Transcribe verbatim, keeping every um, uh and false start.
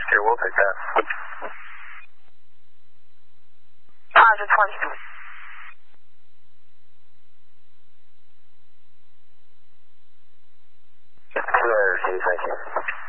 secure, we'll take that. Roger, twenty. Two hours, thank you.